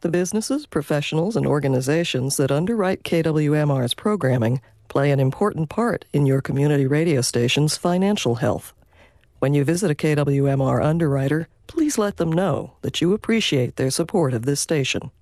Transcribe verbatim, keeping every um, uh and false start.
The businesses, professionals, and organizations that underwrite K W M R's programming play an important part in your community radio station's financial health. When you visit a K W M R underwriter, please let them know that you appreciate their support of this station.